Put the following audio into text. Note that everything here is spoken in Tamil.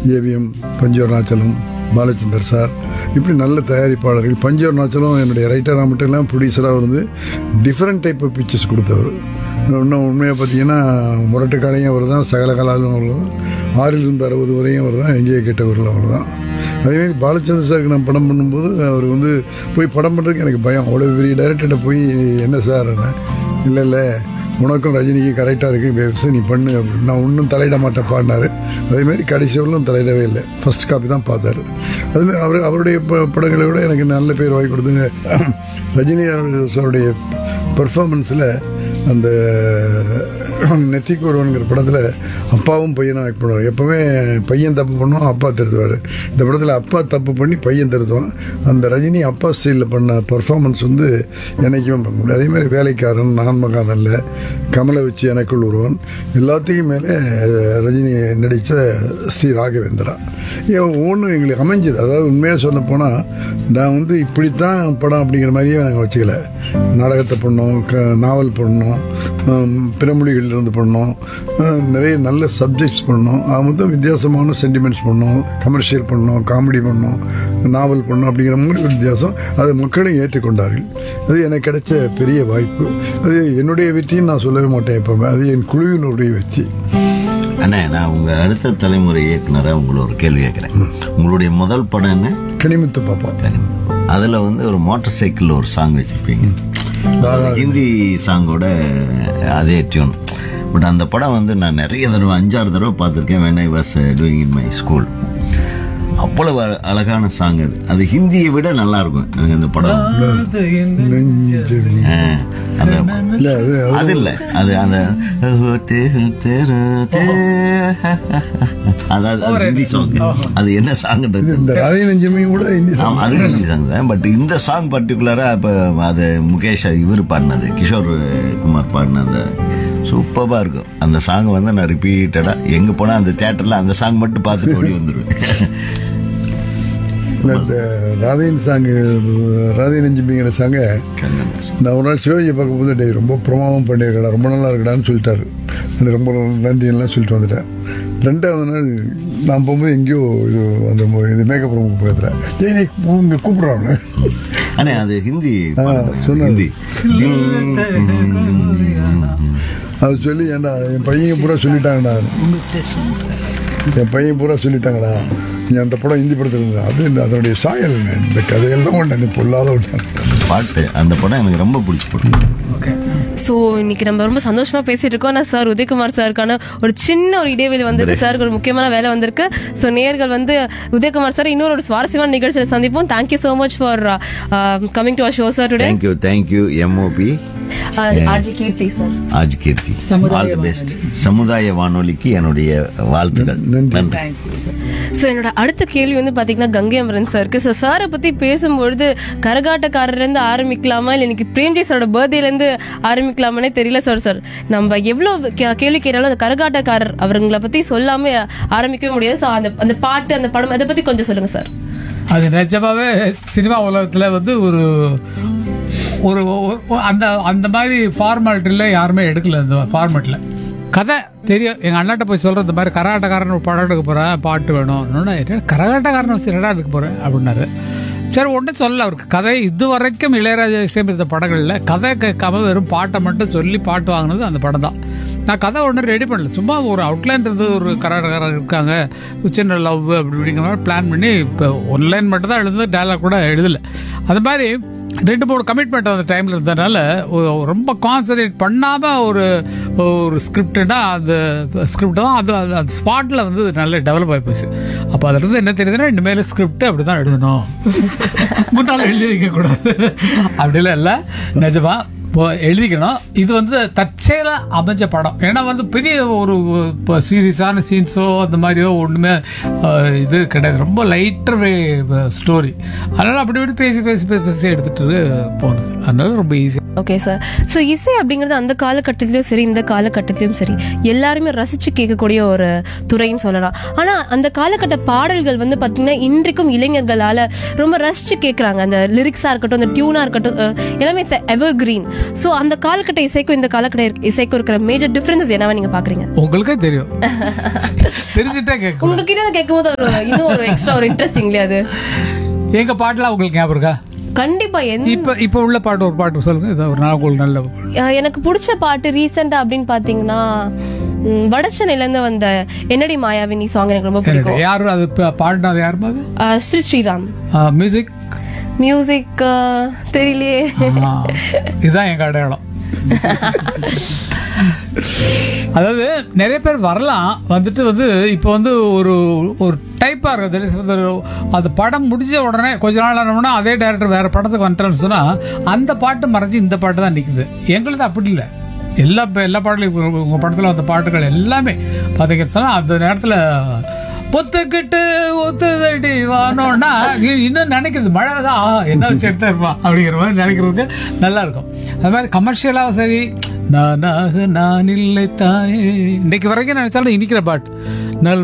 ஏவிஎம், பஞ்சு அருணாச்சலம், பாலச்சந்தர் சார், இப்படி நல்ல தயாரிப்பாளர்கள். பஞ்சு அருணாச்சலம் என்னுடைய ரைட்டராக மட்டும் இல்லாமல் ப்ரொடியூசராக இருந்து டிஃப்ரெண்ட் டைப் ஆஃப் பிக்சர்ஸ் கொடுத்தவர். இன்னும் உண்மையாக பார்த்தீங்கன்னா முரட்டு காலையும் அவர் தான், சகல கலாலும் அவர் தான், 6 to 60 வரையும் அவர் தான், எங்கேயே கேட்டவர்கள் அவர் தான். அதேமாதிரி பாலச்சந்தர் சாருக்கு நான் படம் பண்ணும்போது அவர் வந்து போய் படம் பண்ணுறதுக்கு எனக்கு பயம். அவ்வளோ பெரிய டைரக்டர்கிட்ட போய் என்ன சார் இல்லை உனக்கும் ரஜினிக்கும் கரெக்டாக இருக்குது, நீ பண்ணு அப்படின்னு. நான் ஒன்றும் தலையிட மாட்டேன் பாடினார். அதேமாதிரி கடைசி வரலும் தலையிடவே இல்லை, ஃபர்ஸ்ட் காப்பி தான் பார்த்தாரு. அதுமாதிரி அவருடைய படங்களை விட எனக்கு நல்ல பேர் வாங்கி கொடுத்துங்க. ரஜினி சாருடைய பெர்ஃபார்மன்ஸில் அந்த நெற்றிக்கு ஒருவனுங்கிற படத்தில் அப்பாவும் பையனும் ஆக்ட் பண்ணுவார். எப்போவுமே பையன் தப்பு பண்ணுவான், அப்பா திருத்துவார். இந்த படத்தில் அப்பா தப்பு பண்ணி பையன் திருத்துவான். அந்த ரஜினி அப்பா ஸ்டைலில் பண்ண பர்ஃபார்மன்ஸ் வந்து என்னைக்குமே பண்ண முடியாது. அதேமாதிரி வேலைக்காரன், நான் மகாதல்ல, கமலை வச்சு எனக்குள் ஒருவன், எல்லாத்தையும் மேலே ரஜினி நடித்த ஸ்ரீ ராகவேந்திரா ஒன்றும் எங்களுக்கு அமைஞ்சது. அதாவது உண்மையாக சொல்ல போனால் நான் வந்து இப்படித்தான் படம் அப்படிங்கிற மாதிரியே நாங்கள் வச்சுக்கல. நாடகத்தை பண்ணோம், நாவல் பண்ணோம், பிற மொழிகளிலிருந்து பண்ணோம், நிறைய நல்ல சப்ஜெக்ட்ஸ் பண்ணோம். அது மொத்தம் வித்தியாசமான சென்டிமெண்ட்ஸ் பண்ணோம், கமர்ஷியல் பண்ணோம், காமெடி பண்ணோம், நாவல் பண்ணோம். அப்படிங்கிற மாதிரி வித்தியாசம் அதை மக்களும் ஏற்றுக்கொண்டார்கள். அது எனக்கு கிடைச்ச பெரிய வாய்ப்பு. அது என்னுடைய வெற்றின்னு நான் சொல்லவே மாட்டேன் எப்பவுமே, அது என் குழுவினுடைய வெற்றி. அண்ணா, நான் உங்கள் அடுத்த தலைமுறை இயக்குனராக உங்களை ஒரு கேள்வி கேட்குறேன். உங்களுடைய முதல் படம் என்ன? கனிமுத்து பாப்பா. அதில் வந்து ஒரு மோட்டார் சைக்கிளில் ஒரு சாங் வச்சுருப்பீங்க, ஹிந்தி சாங்கோட அதே டியூன். பட் அந்த படம் வந்து நான் நிறைய தடவை 5-6 தடவை பார்த்துருக்கேன். when I was doing in my school. அவ்வளவு அழகான சாங் அது. அது ஹிந்தியை விட நல்லா இருக்கும் எனக்கு அந்த படம். அது இல்லை, அது அந்த அதாவது ஹிந்தி சாங். அது என்ன சாங்ன்றது அது ஹிந்தி சாங் தான். பட் இந்த சாங் பர்டிகுலரா இப்போ அது முகேஷ் இவர் பாடினது, கிஷோர் குமார் பாடினது சூப்பராக இருக்கும். அந்த சாங் வந்து நான் ரிப்பீட்டடாக எங்கே போனால் அந்த தியேட்டரில் அந்த சாங் மட்டும் பார்த்துட்டு ஓடி வந்துடுவேன். ராதையின் சாங்கு, ராதை நெஞ்சுமிங்கிற சாங்க நான் ஒரு நாள் சிவாஜி பார்க்க போது டே ரொம்ப பிரமாதம் பண்ணியிருக்கடா, ரொம்ப நல்லா இருக்கடான்னு சொல்லிட்டாரு. ரொம்ப நன்றியெல்லாம் சொல்லிட்டு வந்துட்டேன். 2வது நாள் நான் போகும்போது எங்கேயோ இது அந்த இது மேக்கப் ரூமுக்கு போயிருந்தேன். ஜெயினி இங்கே கூப்பிட்றாங்க. ஆனால் அது ஹிந்தி சொன்னது. அது சொல்லி ஏன்டா என் பையன் பூரா சொல்லிட்டாங்கடா, என் பையன் பூரா சொல்லிட்டாங்கடா நீ அந்த படம் ஹிந்தி படத்தில் இருந்தா. அது அதனுடைய சாயல், இந்த கதையெல்லாம் ஒன்று பொல்லாத ஒன்று பாட்டு. அந்த படம் எனக்கு ரொம்ப பிடிச்சி போட்டு. ஸோ இன்னைக்கு நம்ம ரொம்ப சந்தோஷமா பேசிட்டு இருக்கோம். ஆனால் சார் உதயகுமார் சாருக்கான ஒரு சின்ன ஒரு இடைவெளி வந்திருக்கு, சாருக்கு ஒரு முக்கியமான வேலை வந்திருக்கு. ஸோ நேயர்கள் வந்து உதயகுமார் சார் இன்னொரு சுவாரஸ்யமான நிகழ்ச்சியில் சந்திப்போம். Thank you so much for coming to our show sir today. Thank you MOP RJ Keerthi sir. RJ Keerthi, all the best. சமுதாய வானொலிக்கு என்னுடைய வாழ்த்துக்கள். நன்றி. ஸோ என்னோட அடுத்த கேள்வி வந்து பார்த்தீங்கன்னா கங்கை அமரன் சாருக்கு. ஸோ சாரை பற்றி பேசும்பொழுது கரகாட்டக்காரர்லேருந்து ஆரம்பிக்கலாமா இல்லை இன்னைக்கு பிரேம்ஜி சாரோட பர்த்டேலேருந்து ஆரம்பிக்கலாமானே தெரியல சார். சார் நம்ம எவ்வளோ கேள்வி கேட்டாலும் அந்த கரகாட்டக்காரர் அவங்களை பற்றி சொல்லாமல் ஆரம்பிக்கவே முடியாது. ஸோ அந்த பாட்டு, அந்த படம், அதை பற்றி கொஞ்சம் சொல்லுங்கள் சார். அது நிஜமாவே சினிமா உலகத்தில் வந்து ஒரு ஒரு அந்த அந்த மாதிரி ஃபார்மாலிட்டியில் யாருமே எடுக்கல. அந்த ஃபார்மேட்டில் கதை தெரியும். எங்கள் அண்ணாட்ட போய் சொல்கிற இந்த மாதிரி கரகாட்டக்காரன் ஒரு படம் எடுக்க போகிறேன், பாட்டு வேணும். கரகாட்டக்காரன் வச்சு என்னடா எடுக்க போகிறேன் அப்படின்னாரு. சரி ஒன்றும் சொல்லலை அவருக்கு. கதை இது வரைக்கும் இளையராஜா இசையமைத்த படங்களில் கதை கேட்காம வெறும் பாட்டை மட்டும் சொல்லி பாட்டு வாங்கினது அந்த படம் தான். நான் கதை ஒன்றும் ரெடி பண்ணல, சும்மா ஒரு அவுட்லைன் இருந்து ஒரு கரகாட்டக்காரர் இருக்காங்க, சின்ன லவ் அப்படி அப்படிங்கிற மாதிரி பிளான் பண்ணி இப்போ ஒன்லைன் மட்டும் தான் எழுதுது, டைலாக் கூட எழுதலை. அது மாதிரி 2-3 கமிட்மெண்ட் அந்த டைமில் இருந்ததுனால ரொம்ப கான்சன்ட்ரேட் பண்ணாமல் ஒரு ஸ்கிரிப்டுனா அந்த ஸ்கிரிப்ட் தான் அது அந்த ஸ்பாட்டில் வந்து நல்ல டெவலப் ஆகி போச்சு. அப்போ அதிலிருந்து என்ன தெரியுதுன்னா இனிமேல் ஸ்கிரிப்ட் அப்படி தான் எழுதணும், முன்னால் எழுதி வைக்கக்கூடாது அப்படிலாம் இல்லை, நிஜமா எழுதிக்கணும். இது வந்து தற்செயலாக அமைஞ்ச படம். ஏன்னா வந்து பெரிய ஒரு சீரியஸான சீன்ஸோ அந்த மாதிரியோ ஒன்றுமே இது கிடையாது. ரொம்ப லைட்டர் ஸ்டோரி. அதனால் அப்படி இப்படி பேசி பேசி பேசி எடுத்துகிட்டு போனது. அதனால ரொம்ப ஈஸியாக ஓகே சார். ஸோ இசை அப்படிங்கிறது அந்த காலகட்டத்திலயும் சரி இந்த காலகட்டத்திலயும் சரி எல்லாருமே ரசிச்சு கேட்கக்கூடிய ஒரு துறைன்னு சொல்லலாம். ஆனா அந்த காலகட்ட பாடல்கள் வந்து பாத்தீங்கன்னா இன்றைக்கும் இளைஞர்களால ரொம்ப ரசிச்சு கேட்கறாங்க. அந்த லிரிக்ஸா இருக்கட்டும், அந்த டியூனா இருக்கட்டும், எல்லாமே எவர் கிரீன். ஸோ அந்த காலகட்ட இசைக்கும் இந்த காலகட்ட இசைக்கும் இருக்கிற மேஜர் டிஃபரன்சஸ் என்னவா நீங்க பாக்குறீங்க? உங்களுக்கே தெரியும், தெரிஞ்சுட்டே கேட்க. உங்ககிட்ட கேட்கும் போது இன்னும் ஒரு எக்ஸ்ட்ரா ஒரு இன்ட்ரெஸ்டிங் இல்லையா அது? எங்க பாட்டுலாம் உங்களுக்கு ஞாபகம் இருக்கா? கண்டிப்பா. இப்ப உள்ள பாட்டு ஒரு பாட்டு சொல்லுங்க. இது ஒரு நாள் நல்ல எனக்கு பிடிச்ச பாட்டு ரீசெண்டா அப்படின்னு பாத்தீங்கன்னா வடச்சென்னையில இருந்து வந்த என்னடி மாயாவினி சாங் எனக்கு ரொம்ப பிடிக்கும். யாரும் அது பாடினது யாருமா? ஸ்ரீ ஸ்ரீராம். மியூசிக் தெரியலையே. இதுதான் எங்க அடையாளம். அதாவது நிறைய பேர் வரலாம், வந்துட்டு வந்து இப்போ வந்து ஒரு ஒரு டைப்பா இருக்குது. அது படம் முடிஞ்ச உடனே கொஞ்ச நாள் ஆனோம்னா அதே டைரக்டர் வேற படத்துக்கு வந்துட்டான்னு சொன்னா அந்த பாட்டு மறைஞ்சு இந்த பாட்டு தான் நிக்குது. எங்களுக்கு அப்படி இல்லை. எல்லா பாட்டுலையும் உங்க படத்துல அந்த பாட்டுகள் எல்லாமே பாத்தீங்கன்னு சொன்னா அந்த நேரத்துல பொத்துக்கிட்டு ஒத்துதடி வானோன்னா இன்னும் நினைக்கிறது மழை தான் என்ன வச்சு எடுத்தா இருப்பான் அப்படிங்கிற மாதிரி நினைக்கிறதுக்கு நல்லா இருக்கும். அது மாதிரி கமர்ஷியலாக சரி, நானாக நான் இல்லை தாயே இன்னைக்கு வரைக்கும் நினைச்சாலும் இனிக்கிற பாட்டு நல்